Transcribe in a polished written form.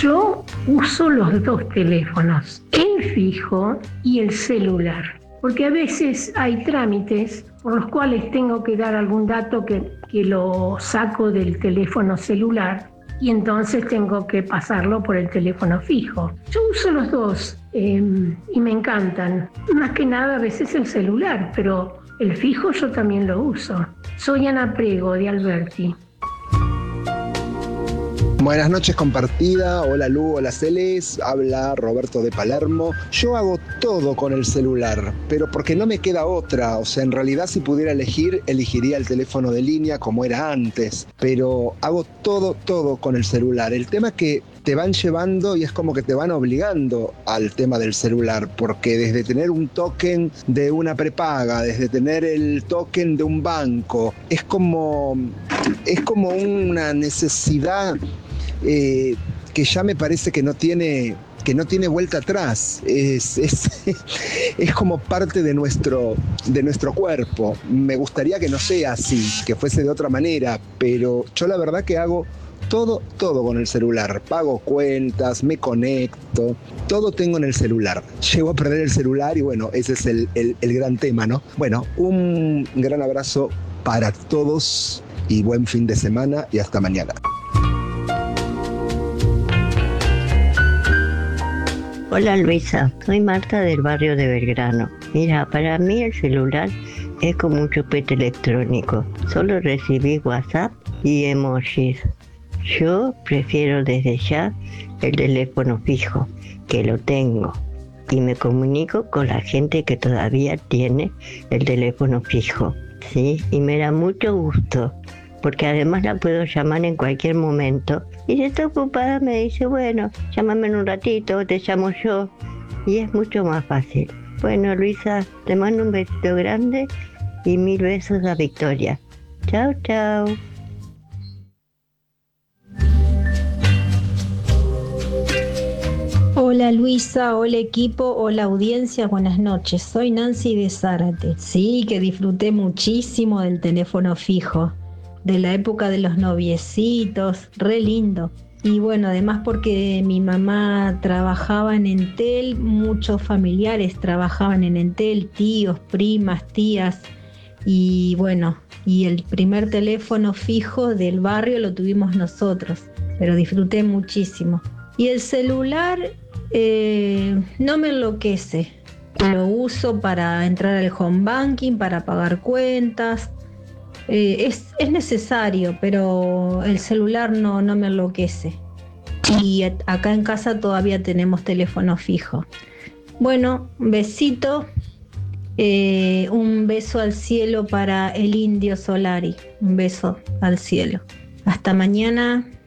Yo uso los dos teléfonos, el fijo y el celular, porque a veces hay trámites por los cuales tengo que dar algún dato que lo saco del teléfono celular y entonces tengo que pasarlo por el teléfono fijo. Yo uso los dos y me encantan. Más que nada a veces el celular, pero el fijo yo también lo uso. Soy Ana Prego de Alberti. Buenas noches compartida, hola Lu, hola Celes, habla Roberto de Palermo. Yo hago todo con el celular, pero porque no me queda otra, o sea, en realidad si pudiera elegir, elegiría el teléfono de línea como era antes, pero hago todo con el celular. El tema es que te van llevando y es como que te van obligando al tema del celular, porque desde tener un token de una prepaga, desde tener el token de un banco, es como una necesidad que ya me parece que no tiene vuelta atrás. Es como parte de nuestro cuerpo. Me gustaría que no sea así, que fuese de otra manera, pero yo la verdad que hago todo con el celular. Pago cuentas, me conecto, todo tengo en el celular. Llego a perder el celular y bueno, ese es el gran tema, ¿no? Bueno, un gran abrazo para todos y buen fin de semana y hasta mañana. Hola Luisa, soy Marta del barrio de Belgrano. Mira, para mí el celular es como un chupete electrónico. Solo recibí WhatsApp y emojis. Yo prefiero desde ya el teléfono fijo, que lo tengo. Y me comunico con la gente que todavía tiene el teléfono fijo. ¿Sí? Y me da mucho gusto, porque además la puedo llamar en cualquier momento. Y si está ocupada me dice, bueno, llámame en un ratito, te llamo yo. Y es mucho más fácil. Bueno, Luisa, te mando un besito grande y 1000 besos a Victoria. Chao, chao. Hola Luisa, hola equipo, hola audiencia, buenas noches. Soy Nancy de Zárate. Sí, que disfruté muchísimo del teléfono fijo, de la época de los noviecitos, re lindo. Y bueno, además porque mi mamá trabajaba en Entel, muchos familiares trabajaban en Entel, tíos, primas, tías. Y bueno, y el primer teléfono fijo del barrio lo tuvimos nosotros, pero disfruté muchísimo. Y el celular no me enloquece. Lo uso para entrar al home banking, para pagar cuentas. Es necesario, pero el celular no me enloquece. Y acá en casa todavía tenemos teléfono fijo. Bueno, besito. Un beso al cielo para el Indio Solari. Un beso al cielo. Hasta mañana.